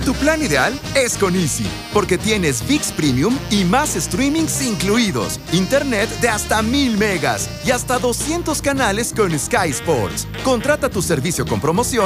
Tu plan ideal es con Easy, porque tienes ViX Premium y más streamings incluidos, internet de hasta 1000 megas y hasta 200 canales con Sky Sports. Contrata tu servicio con promoción